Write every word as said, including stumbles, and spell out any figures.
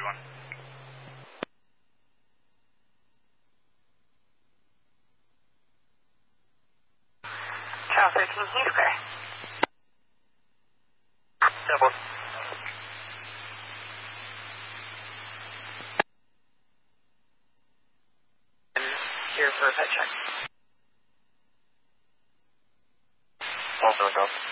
one. Tower thirteen Heathcliff. Double. Here for a pet check. Also, go.